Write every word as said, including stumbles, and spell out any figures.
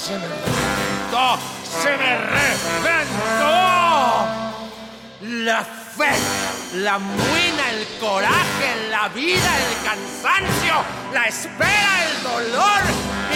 se me reventó, se me reventó. La fe, la muina, el coraje, la vida, el cansancio, la espera, el dolor.